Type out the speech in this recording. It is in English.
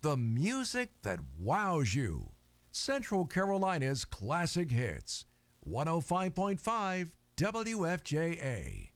The music that wows you. Central Carolina's classic hits. 105.5 WFJA.